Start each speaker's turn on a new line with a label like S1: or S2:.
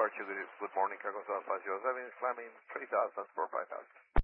S1: Departure, good morning, Cargo South 507, climbing 3000 for 5000.